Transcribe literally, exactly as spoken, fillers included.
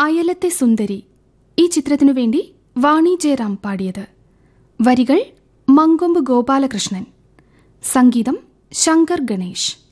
അയലത്തെ സുന്ദരി ഈ ചിത്രത്തിനു വേണ്ടി വാണി ജയറാം പാടിയത്. വരികൾ മങ്കൊമ്പ് ഗോപാലകൃഷ്ണൻ, സംഗീതം ശങ്കർ ഗണേഷ്.